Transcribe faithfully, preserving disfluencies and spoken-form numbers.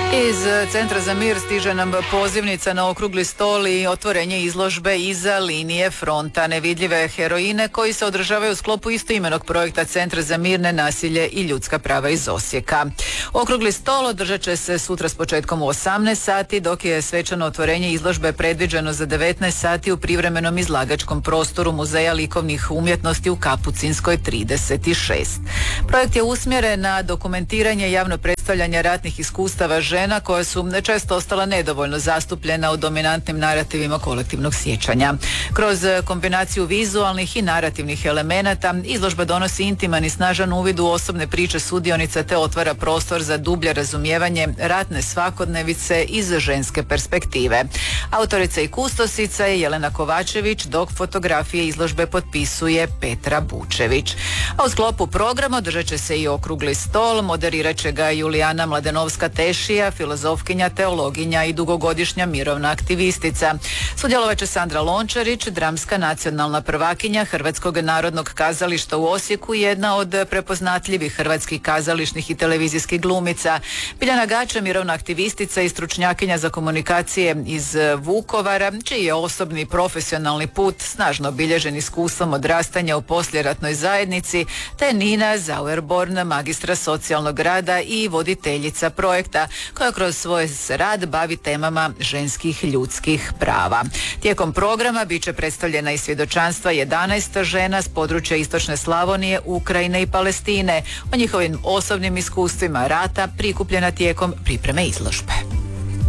Iz Centra za mir stiže nam pozivnica na okrugli stol i otvorenje izložbe Iza linije fronta, nevidljive heroine koji se održavaju u sklopu istoimenog projekta Centra za mir, nenasilje i ljudska prava iz Osijeka. Okrugli stol održat će se sutra s početkom u osamnaest sati, dok je svečano otvorenje izložbe predviđeno za devetnaest sati u privremenom izlagačkom prostoru Muzeja likovnih umjetnosti u Kapucinskoj trideset šest. Projekt je usmjeren na dokumentiranje javno predstavljanja ratnih iskustava žena koja su često ostala nedovoljno zastupljena u dominantnim narativima kolektivnog sjećanja. Kroz kombinaciju vizualnih i narativnih elemenata izložba donosi intiman i snažan uvid u osobne priče sudionica te otvara prostor za dublje razumijevanje ratne svakodnevice iz ženske perspektive. Autorica i kustosica je Jelena Kovačević, dok fotografije izložbe potpisuje Petra Bučević. A u sklopu programa održat će se i okrugli stol, moderirat će ga Julijana Mladenovska-Tešija, filozofkinja, teologinja i dugogodišnja mirovna aktivistica. Sudjelovat će Sandra Lončarić, dramska nacionalna prvakinja Hrvatskog narodnog kazališta u Osijeku, jedna od prepoznatljivih hrvatskih kazališnih i televizijskih glumica. Biljana Gača, mirovna aktivistica i stručnjakinja za komunikacije iz Vukovara, čiji je osobni i profesionalni put snažno obilježen iskustvom odrastanja u poslijeratnoj zajednici, te Nina Zauerborn, magistra socijalnog rada i voditeljica projekta, koja kroz svoj se rad bavi temama ženskih ljudskih prava. Tijekom programa bit će predstavljena i svjedočanstva jedanaest žena s područja Istočne Slavonije, Ukrajine i Palestine o njihovim osobnim iskustvima rata prikupljena tijekom pripreme izložbe.